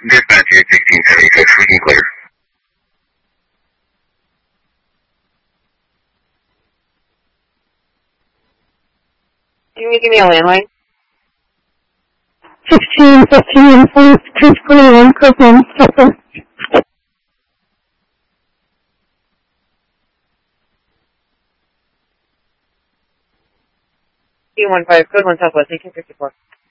Dispatch 1676, we can clear. Can you give me a landline? 1615, please, 221, Copeland, Southwest. 215, code 1 Southwest, 1854.